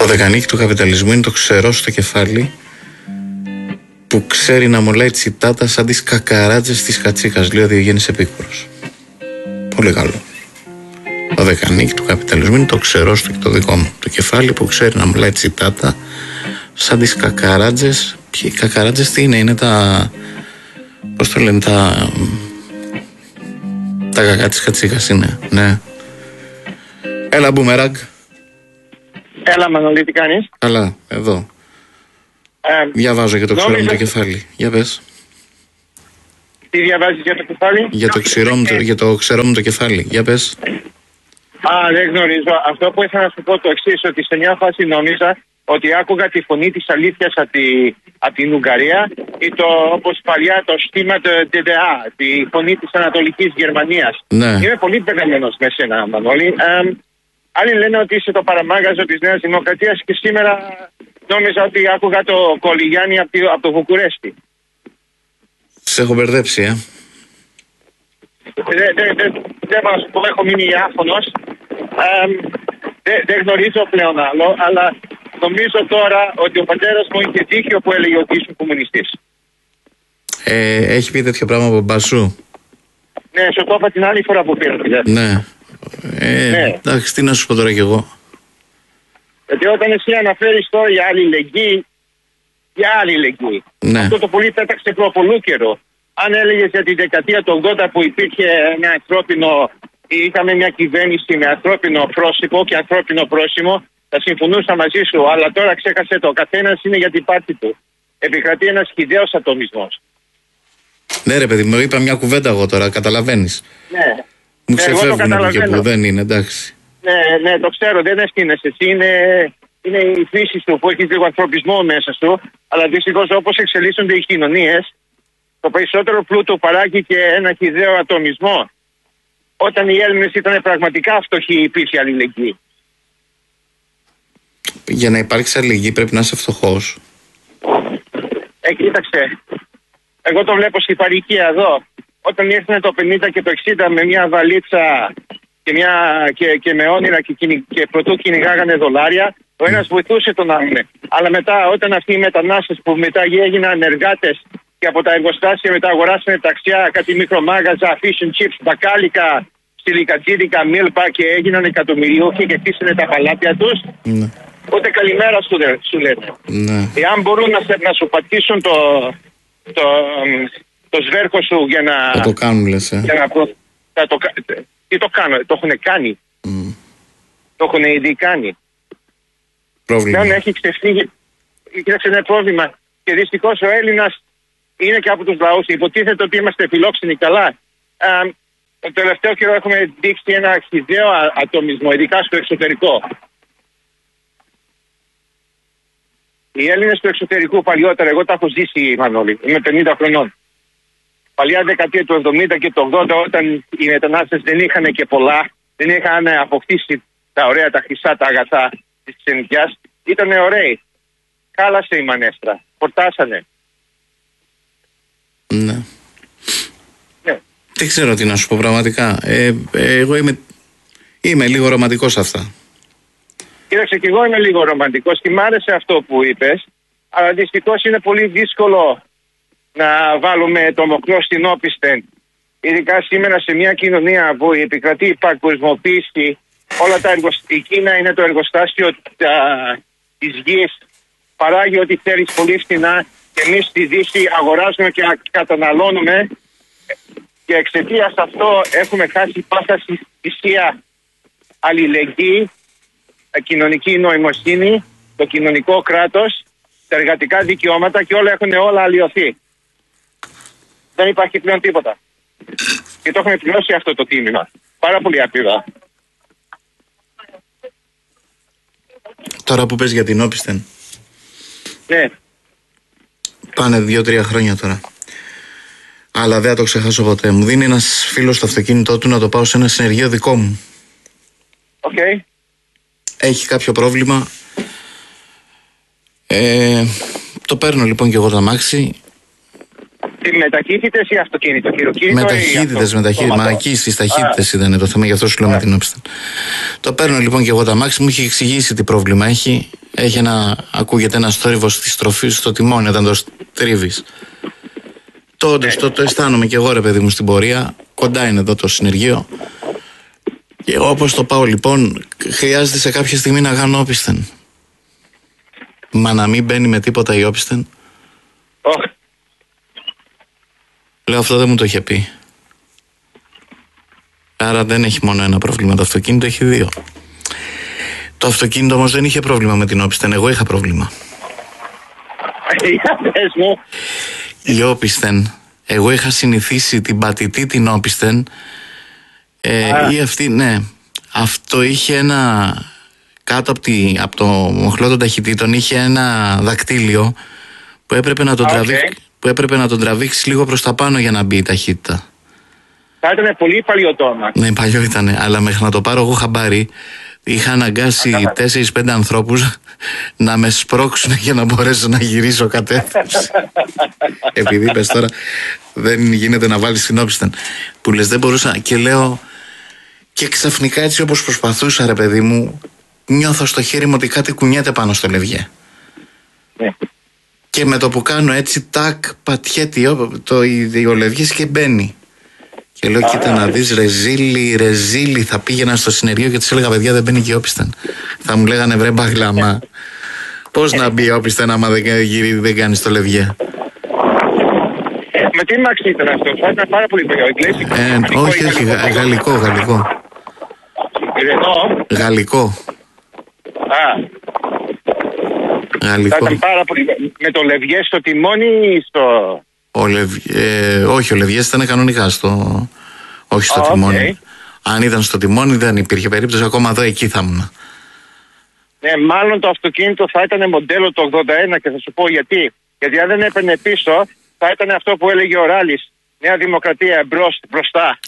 δεκανίκι του καπιταλισμού είναι το ξερό στο κεφάλι που ξέρει να μολάει τσιτάτα σαν τις κακαράτσες της Κατσίκας, λέει ο Διογέννης Επίκουρος. Πολύ καλό. Το δεκανίκι του καπιταλισμού είναι το ξερό στο και το δικό μου. Το κεφάλι που ξέρει να μολάει τσιτάτα σαν τις κακαράτσες. Οι κακαράτσες τι είναι? Είναι τα... πώς το λένε, τα κακά της Κατσίκας είναι. Ναι. Έλα Μπούμεραγκ. Έλα Μανολή, τι κάνεις? Καλά, εδώ. Διαβάζω για το ξηρό μου το κεφάλι. Για πες. Τι διαβάζεις για το κεφάλι? Για το ξηρό μου το κεφάλι. Για πες. Δεν γνωρίζω. Αυτό που ήθελα να σου πω το εξής, ότι σε μια φάση νόμιζα ότι άκουγα τη φωνή της αλήθειας από την Ουγγαρία ή όπως παλιά το στήμα του DDA, τη φωνή της Ανατολικής Γερμανίας. Ναι. Είμαι πολύ μπερδεμένος με σένα, Μανώλη. Άλλοι λένε ότι είσαι το παραμάγαζο της Νέας Δημοκρατίας και σήμερα νόμιζα ότι άκουγα το Κολυγιάννη από το Βουκουρέστι. Σε έχω μπερδέψει, Δεν θα σου πω, έχω μείνει άφωνος. Δεν γνωρίζω πλέον άλλο, αλλά νομίζω τώρα ότι ο πατέρας μου είχε δίκιο που έλεγε ότι είσαι κομμουνιστής. Έχει πει τέτοιο πράγμα από μπασού? Ναι, σου το είπα την άλλη φορά που πήρα τηλέφωνο. Ναι. Εντάξει, τι να σου πω τώρα κι εγώ. Γιατί όταν εσύ αναφέρεις τώρα για αλληλεγγύη, ναι. Αυτό το πολύ πέταξε προ πολλού καιρό. Αν έλεγες για τη δεκαετία του 80 που υπήρχε ένα ανθρώπινο, είχαμε μια κυβέρνηση με ανθρώπινο πρόσωπο και ανθρώπινο πρόσημο, θα συμφωνούσα μαζί σου. Αλλά τώρα ξέχασε το. Ο καθένας είναι για την πάρτη του. Επικρατεί ένας χυδαίος ατομισμός. Ναι, ρε παιδί μου, είπα μια κουβέντα εγώ τώρα, καταλαβαίνεις. Ναι. Μου ξεφεύγουν από εκεί που δεν είναι, εντάξει. Ναι, το ξέρω, δεν ευθύνεσαι εσύ. Είναι η φύση σου που έχει λίγο ανθρωπισμό μέσα σου. Αλλά δυστυχώς όπως εξελίσσονται οι κοινωνίες, το περισσότερο πλούτο παράγει και ένα χυδαίο ατομισμό. Όταν οι Έλληνες ήταν πραγματικά φτωχοί, υπήρχε αλληλεγγύη. Για να υπάρξει αλληλεγγύη πρέπει να είσαι φτωχός. Κοίταξε. Εγώ το βλέπω στη παροικία εδώ. Όταν ήρθαν το 50 και το 60 με μια βαλίτσα και με όνειρα και πρωτού κυνηγάγανε δολάρια, ο ένας βοηθούσε τον άλλον. Αλλά μετά, όταν αυτοί οι μετανάστες που μετά έγιναν εργάτες και από τα εργοστάσια μετά αγοράσανε ταξιά, κάτι μικρομάγαζα, fish and chips, μπακάλικα, στυλικατζίδικα, μίλπα και έγιναν εκατομμυριούχοι και χτίσανε τα παλάτια τους, ούτε καλημέρα σου λένε. Ναι. Εάν μπορούν να σου πατήσουν το σβέρκο σου για να... Θα το κάνουν, λες, Τι το κάνουν, το έχουν κάνει. Το έχουν ήδη κάνει. Πρόβλημα. Δεν έχει ξεφύγει. Κοίταξε, είναι πρόβλημα. Και δυστυχώς ο Έλληνας είναι και από τους λαούς. Υποτίθεται ότι είμαστε φιλόξενοι καλά. Το τελευταίο καιρό έχουμε δείξει ένα χυδαίο ατομισμό, ειδικά στο εξωτερικό. Οι Έλληνες του εξωτερικού παλιότερα, εγώ τα έχω ζήσει, Μανώλη, είμαι 50 χρονών. Παλιά δεκαετία του 70 και του 80, όταν οι μετανάστες δεν είχαν και πολλά, δεν είχαν αποκτήσει τα ωραία, τα χρυσά, τα αγαθά της ξενιτιάς, ήταν ωραίοι. Χάλασε η μανέστρα, πορτάσανε. Ναι. Δεν ξέρω τι να σου πω πραγματικά. Εγώ είμαι λίγο ρομαντικός σε αυτά. Κοίταξε, και εγώ είμαι λίγο ρομαντικός και μ' άρεσε αυτό που είπες, αλλά δυστυχώς είναι πολύ δύσκολο να βάλουμε το μοχλό στην όπισθεν. Ειδικά σήμερα σε μια κοινωνία που επικρατεί η παγκοσμιοποίηση, η Κίνα είναι το εργοστάσιο της γης, παράγει ό,τι θέλεις πολύ φθηνά και εμείς στη Δύση αγοράζουμε και καταναλώνουμε και εξαιτίας αυτό έχουμε χάσει πάσα θυσία, αλληλεγγύη, κοινωνική νοημοσύνη, το κοινωνικό κράτος, τα εργατικά δικαιώματα και όλα αλλοιωθεί. Δεν υπάρχει πλέον τίποτα. Και το έχουμε πληρώσει αυτό το τίμημα. Πάρα πολύ ακριβά. Τώρα που πες για την όπισθεν. Ναι. Πάνε 2-3 χρόνια τώρα. Αλλά δεν θα το ξεχάσω ποτέ. Μου δίνει ένας φίλος το αυτοκίνητό του να το πάω σε ένα συνεργείο δικό μου. Okay. Έχει κάποιο πρόβλημα. Το παίρνω λοιπόν και εγώ το αμάξι. Μεταχύτητες ή αυτοκίνητο, χειροκίνητο? Μεταχύτητες. Μα εκεί στις ταχύτητες ήταν το θέμα, γι' αυτό σου λέω με την όπισθεν. Το παίρνω λοιπόν και εγώ το αμάξι, μου είχε εξηγήσει τι πρόβλημα έχει. ακούγεται ένα θόρυβο στη στροφή στο τιμόνι όταν το τρίβεις. Τότε το αισθάνομαι και εγώ, ρε παιδί μου, στην πορεία. Κοντά είναι εδώ το συνεργείο. Και όπως το πάω λοιπόν, χρειάζεται σε κάποια στιγμή να κάνω όπισθεν. Μα να μην μπαίνει με τίποτα η όπισθεν. Λέω, αυτό δεν μου το είχε πει. Άρα δεν έχει μόνο ένα πρόβλημα το αυτοκίνητο, έχει δύο. Το αυτοκίνητο όμως δεν είχε πρόβλημα με την όπισθεν, εγώ είχα πρόβλημα. Η όπισθεν, εγώ είχα συνηθίσει την πατητή την όπισθεν, ή αυτή, ναι. Αυτό είχε ένα, κάτω από το μοχλό των ταχυτήτων είχε ένα δακτύλιο που έπρεπε να τον τραβήξει λίγο προς τα πάνω για να μπει η ταχύτητα. Θα ήταν πολύ παλιό το όνομα. Ναι, παλιό ήταν, αλλά μέχρι να το πάρω εγώ χαμπάρι, είχα αναγκάσει 4-5 ανθρώπους να με σπρώξουν για να μπορέσω να γυρίσω κατεύθυνση. Επειδή είπες τώρα δεν γίνεται να βάλεις την όπισθεν. Που λες δεν μπορούσα και λέω, και ξαφνικά έτσι όπως προσπαθούσα, ρε παιδί μου, νιώθω στο χέρι μου ότι κάτι κουνιέται πάνω στο λευγέ. Ναι. Και με το που κάνω έτσι, τάκ, πατιέται ο λευγής και μπαίνει. Και λέω, κοίτα να δεις, ρεζίλι, θα πήγαινα στο συνεργείο και τους έλεγα, παιδιά, δεν μπαίνει και όπισθεν. Θα μου λέγανε, βρε μπαγλαμά, πώς να μπει όπισθεν άμα δεν κάνεις το λευγέ. Με τι μάξι ήταν αυτό, θα ήταν πάρα πολύ μεγάλο. Όχι, γαλλικό. Γαλλικό. Θα ήταν πάρα πολύ. Με το λευγέ στο τιμόνι ή στο... Όχι, ο λευγές ήταν κανονικά όχι στο τιμόνι. Αν ήταν στο τιμόνι δεν υπήρχε περίπτωση, ακόμα εδώ εκεί θα ήμουν. Ναι, μάλλον το αυτοκίνητο θα ήταν μοντέλο το 81 και θα σου πω γιατί. Γιατί αν δεν έπαιρνε πίσω, θα ήταν αυτό που έλεγε ο Ράλης. Νέα Δημοκρατία μπροστά.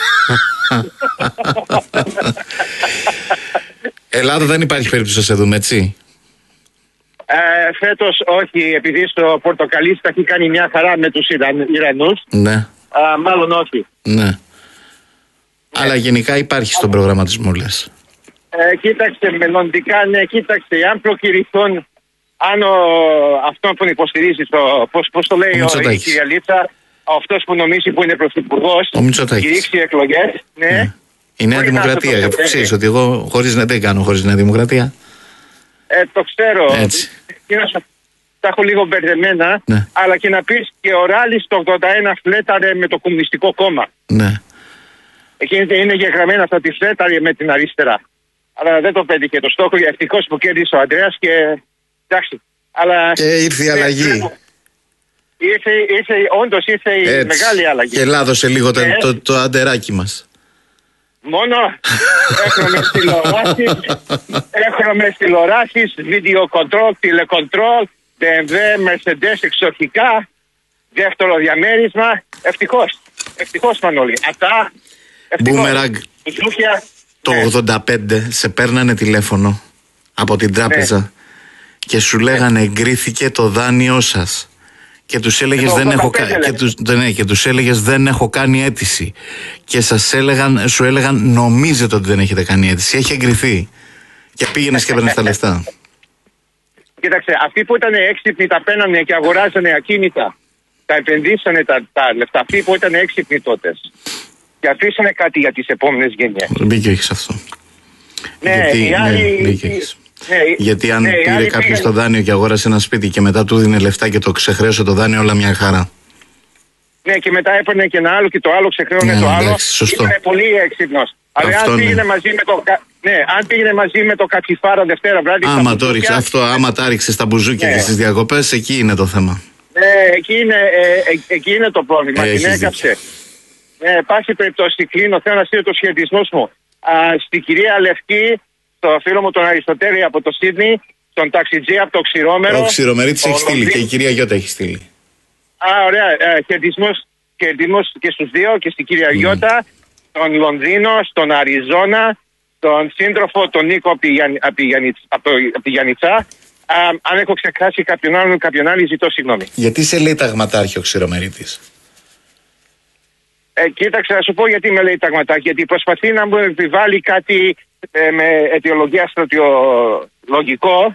Ελλάδα δεν υπάρχει περίπτωση να σε δούμε, έτσι. Φέτος όχι, επειδή στο Πορτοκαλί θα έχει κάνει μια χαρά με τους Ιρανούς. Ναι. Μάλλον όχι. Ναι. Αλλά γενικά υπάρχει στον προγραμματισμό, λες. Κοίταξε, μελλοντικά, ναι, κοίταξε, αν προκηρυχθούν, αν αυτόν που υποστηρίζει, πώς το λέει η κυρία Λίτσα, αυτός που νομίζει που είναι πρωθυπουργός, κηρύξει εκλογές, ναι. Η Νέα Δημοκρατία, αφού ξέρεις ότι εγώ δεν κάνω χωρίς Νέα Δημοκρατία. Το ξέρω. Έτσι. Τα έχω λίγο μπερδεμένα, ναι. Αλλά και να πεις και ο Ράλης το 81 φλέταρε με το Κομμουνιστικό Κόμμα. Ναι. Εκείνη είναι γεγραμμένα αυτά τη φλέταρε με την αριστερά. Αλλά δεν το πέτυχε το στόχο, ευτυχώς που κέρδισε ο Ανδρέας και εντάξει. Αλλά και ήρθε η αλλαγή. Όντως ήρθε η μεγάλη αλλαγή. Και λάδωσε λίγο το αντεράκι μας. Μόνο έχουμε τηλεοράσεις, βίντεο κοντρόλ, τηλεκοντρόλ, BMW, Mercedes εξοχικά, δεύτερο διαμέρισμα. Ευτυχώς Μανώλη. Αυτά. Μπούμεραγκ. Το 85 σε παίρνανε τηλέφωνο από την τράπεζα και σου λέγανε εγκρίθηκε το δάνειό σας. Και τους έλεγες δεν έχω κάνει αίτηση. Και σου έλεγαν νομίζετε ότι δεν έχετε κάνει αίτηση. Έχει εγκριθεί. Και πήγαινες και έπαιρνες τα λεφτά. Κοίταξε, αυτοί που ήταν έξυπνοι τα παίρνανε και αγοράζανε ακίνητα. Τα επενδύσανε τα λεφτά. Αυτοί που ήταν έξυπνοι τότε. Και αφήσανε κάτι για τις επόμενες γενιές. Μπήκε έχεις αυτό. Ναι, γιατί αν πήρε κάποιος το δάνειο και αγόρασε ένα σπίτι και μετά του δίνε λεφτά και το ξεχρέωσε το δάνειο, όλα μια χαρά. Ναι, και μετά έπαιρνε και ένα άλλο και το άλλο ξεχρέωνε το άλλο. Ήταν πολύ έξυπνος. Αλλά αν πήγαινε μαζί με το κατσιφάρα Δευτέρα βράδυ. Άμα τα ρίξε στα μπουζούκια και στις διακοπές, εκεί είναι το θέμα. Ναι, εκεί είναι το πρόβλημα. Την έκαψε. Ναι, πάση περιπτώσει, κλείνω. Θέλω να στείλω το σχετισμό μου στην κυρία Λευκή, στο φίλο μου τον Αριστοτέλη από το Σίδνη, τον ταξιτζή από το Ξηρόμερο. Ο Ξηρομερίτης έχει στείλει και η κυρία Γιώτα έχει στείλει. Ωραία. Χαιρετισμούς και στους δύο και στην κυρία Γιώτα, στον Λονδίνο, στον Αριζόνα, τον σύντροφο, τον Νίκο από τη Γιαννιτσά. Αν έχω ξεχάσει κάποιον άλλο, ζητώ συγγνώμη. Γιατί σε λέει ταγματάρχη ο Ξηρομερίτης? Κοίταξε, να σου πω γιατί με λέει ταγματάρχη. Γιατί προσπαθεί να μου επιβάλλει κάτι με αιτιολογία λογικό.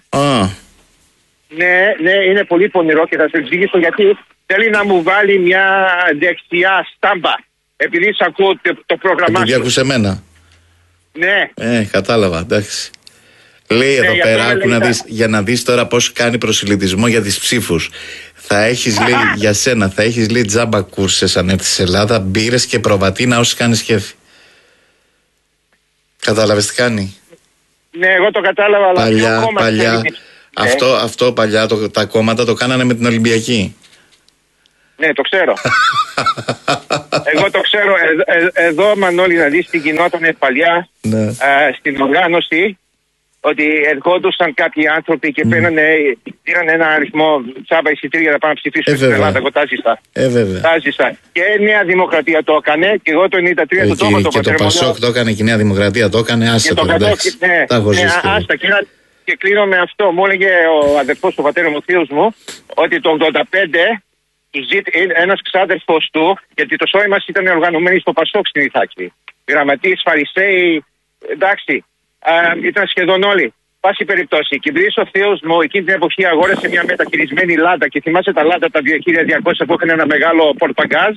Ναι, είναι πολύ πονηρό και θα σας εξηγήσω γιατί. Θέλει να μου βάλει μια δεξιά στάμπα. Επειδή σ' ακούω το πρόγραμμά σου. Επειδή ακούς εμένα. Ναι. Κατάλαβα, εντάξει. Λέει εδώ πέρα, άκου να δεις, για να δεις τώρα πώς κάνει προσιλητισμό για τις ψήφους. Θα έχεις, λέει, για σένα, θα έχεις, λέει, τζάμπα κούρσες αν έρθεις στην Ελλάδα, μπύρες και προβατίνα όσοι κάνεις κέφι. Κατάλαβες τι κάνει? Ναι, εγώ το κατάλαβα, αλλά παλιά. Αυτό παλιά τα κόμματα το κάνανε με την Ολυμπιακή. Ναι, το ξέρω. Εγώ το ξέρω. Εδώ, Μανώλη, να δεις τι γινόταν παλιά στην οργάνωση, ότι ερχόντουσαν κάποιοι άνθρωποι και πήραν ένα αριθμό τσάμπα εισιτήρια να πάνε να ψηφίσουν στην Ελλάδα. Εγώ τα ζήσα. Και η Νέα Δημοκρατία το έκανε και εγώ το 1993 το τόμα το και το Πασόκ το έκανε και η Νέα Δημοκρατία το έκανε. Άστα τώρα, εντάξει. Άστα και κλείνω με αυτό. Μου έλεγε ο αδερφός του πατέρα μου, ο θείος μου, ότι το 1985 ένας ξάδερφος του, γιατί το σώμα μας ήταν οργανωμένοι στο Πασόκ στην Ιθάκη. Γραμματείς, Φαρισαίοι, εντάξει, ήταν σχεδόν όλοι. Πάση περιπτώσει, Κυπριακός ο θείος μου εκείνη την εποχή αγόρασε μια μεταχειρισμένη λάντα και θυμάσαι τα λάντα τα 2200 που είχαν ένα μεγάλο πορταγκάζ.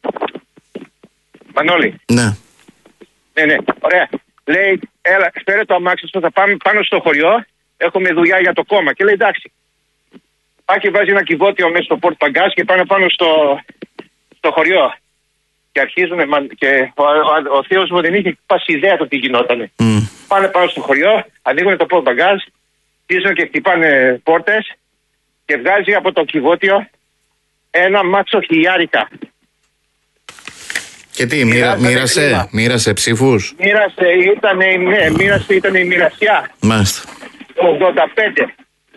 Μανώλη. Ναι. Ναι, ωραία. Λέει, έλα, φέρε το αμάξι σου, θα πάμε πάνω στο χωριό, έχουμε δουλειά για το κόμμα. Και λέει, εντάξει. Πάει και βάζει ένα κυβότιο μέσα στο πορταγκάζ και πάνε πάνω στο χωριό. Και αρχίζουν, και ο θείος μου δεν είχε πάση ιδέα το τι γινότανε. Πάνε πάνω στο χωριό, ανοίγουν το πορταγκάζ, πίζουν και χτυπάνε πόρτες και βγάζει από το κυβότιο ένα μάτσο χιλιάρικα. Και τι, μοίρασε ψήφους? Μοίρασε, ήταν η μοιρασιά. Μάλιστα. Το 85.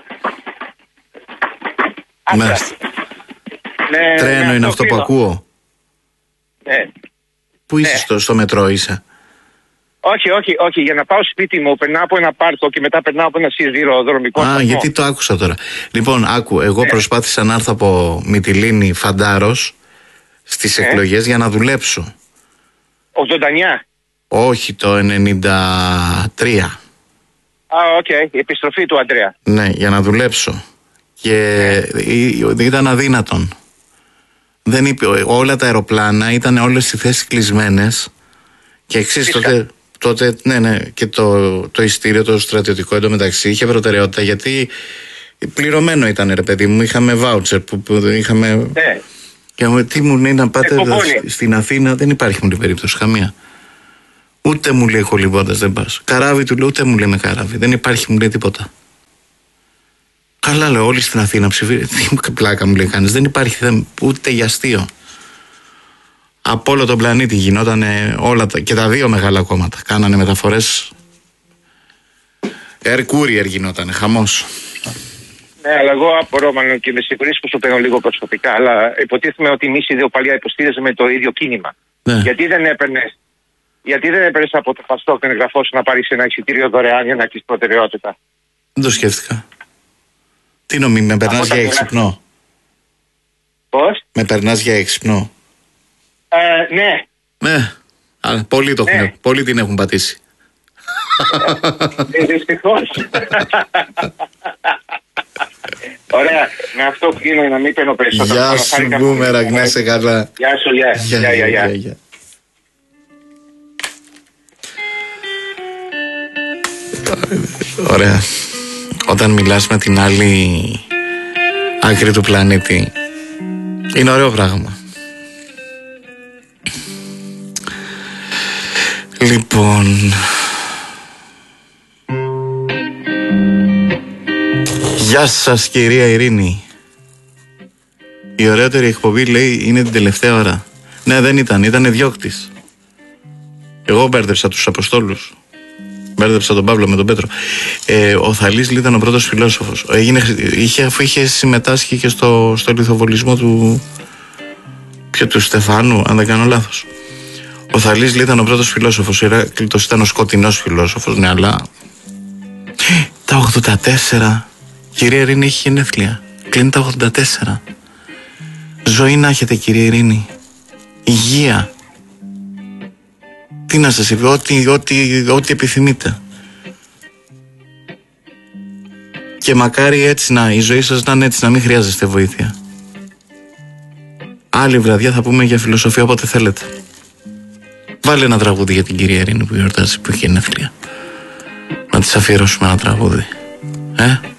Μάλιστα. Τρένο είναι αυτό που ακούω. Ναι. Πού είσαι, στο μετρό είσαι? Όχι. Για να πάω σπίτι μου περνάω από ένα πάρκο και μετά περνάω από ένα σιδηροδρομικό σταθμό. Γιατί το άκουσα τώρα. Λοιπόν, άκου, εγώ προσπάθησα να έρθω από Μυτιλήνη Φαντάρος στις εκλογές για να δουλέψω. 89? Όχι, το 93. Η επιστροφή του Αντρέα. Ναι, για να δουλέψω. Και ήταν αδύνατον. Δεν είπε, όλα τα αεροπλάνα ήταν όλες οι θέσεις κλεισμένες. Και εξής τότε ναι, και το ειστήριο, το στρατιωτικό εντωμεταξύ είχε προτεραιότητα, γιατί πληρωμένο ήταν, ρε παιδί μου, είχαμε βάουτσερ που είχαμε. Ναι. Και τι μου λέει να πάτε στην Αθήνα, δεν υπάρχει μου περίπτωση καμία. Ούτε μου λέει χολυβώντας δεν πας. Καράβι του λέει, ούτε μου λέει με καράβι. Δεν υπάρχει, μου λέει τίποτα. Καλά, λέω, όλοι στην Αθήνα ψηφίζουν. Τι πλάκα μου λέει κανείς. Δεν υπάρχει ούτε για αστείο. Από όλο τον πλανήτη γινόταν όλα και τα δύο μεγάλα κόμματα. Κάνανε μεταφορές. Air courier γινόταν, χαμός. Ναι, αλλά εγώ απορώ, μάλλον, και με συγχωρείς που σου παίρνω λίγο προσωπικά, αλλά υποτίθεται ότι εμείς οι δύο παλιά υποστήριζαμε το ίδιο κίνημα. Ναι. Γιατί δεν έπαιρνες από το Πασόκ τον εγγραφό σου να πάρεις ένα εισιτήριο δωρεάν για να έχεις προτεραιότητα? Δεν το σκέφτηκα. Τι νομίζει, με περνάς για έξυπνο? Πώς? Με περνάς για έξυπνο? Ναι. Ναι. Πολλοί την έχουν πατήσει. Δυστυχώς. Ωραία. Με αυτό κλείνω να μην παίρνω περισσότερο. Γεια σου, Μπούμεραγκ, να είσαι καλά. Γεια σου, γεια. Ωραία. Όταν μιλάς με την άλλη άκρη του πλανήτη, είναι ωραίο πράγμα. Λοιπόν, γεια σας κυρία Ειρήνη. Η ωραιότερη εκπομπή, λέει, είναι την τελευταία ώρα. Ναι, δεν ήταν διώκτης. Εγώ μπέρδεψα τους Αποστόλους. Μπέρδεψα τον Παύλο με τον Πέτρο. Ο Θαλής ήταν ο πρώτος φιλόσοφος. Αφού είχε συμμετάσχει και στο λιθοβολισμό του Στεφάνου, αν δεν κάνω λάθος. Ο Θαλής ήταν ο πρώτος φιλόσοφος. Ο Ηράκλειτος ήταν ο σκοτεινός φιλόσοφος. Ναι, αλλά τα 84. Κυρία Ειρήνη, έχει γενέθλια. Κλείνει τα 84. Ζωή να έχετε, κυρία Ειρήνη. Υγεία. Τι να σας είπε, ό,τι επιθυμείτε. Και μακάρι έτσι η ζωή σας να είναι έτσι, να μην χρειάζεστε βοήθεια. Άλλη βραδιά θα πούμε για φιλοσοφία όποτε θέλετε. Βάλε ένα τραγούδι για την κυρία Ειρήνη που γιορτάζει, που έχει γενέθλια. Να της αφιερώσουμε ένα τραγούδι.